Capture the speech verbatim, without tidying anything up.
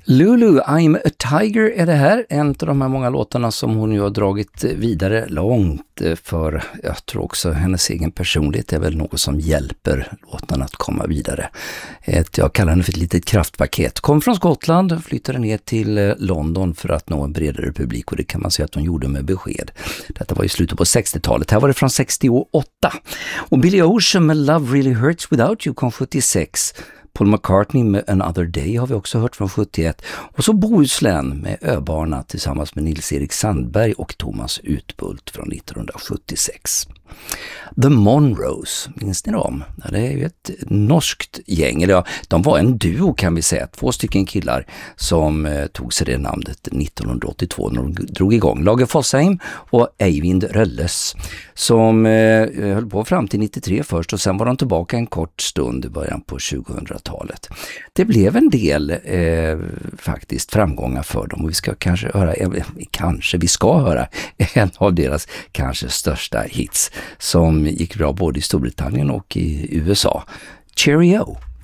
Lulu, I'm a Tiger är det här. En av de här många låtarna som hon ju har dragit vidare långt, för jag tror också hennes egen personlighet är väl något som hjälper låtarna att komma vidare. Ett, jag kallar henne för ett litet kraftpaket. Kom från Skottland, flyttade ner till London för att nå en bredare publik, och det kan man säga att hon gjorde med besked. Detta var i slutet på sextiotalet. Här var det från sextioåtta. Och Billy Ocean med Love Really Hurts Without You kom sjuttiosex. Paul McCartney med Another Day har vi också hört från sjuttioett. Och så Bohuslän med Öbarna tillsammans med Nils-Erik Sandberg och Thomas Utbult från nittonhundrasjuttiosex. The Monroes, minns ni dem? Ja, det är ju ett norskt gäng, eller ja, de var en duo kan vi säga, två stycken killar som eh, tog sig det namnet nittonhundraåttiotvå när de drog igång. Lage Fossheim och Eivind Rölles, som eh, höll på fram till nittiotre först, och sen var de tillbaka en kort stund i början på tjugohundratalet. Det blev en del eh, faktiskt framgångar för dem, och vi ska kanske höra, eh, kanske vi ska höra en av deras kanske största hits som gick bra både i Storbritannien och i U S A. Cheerio!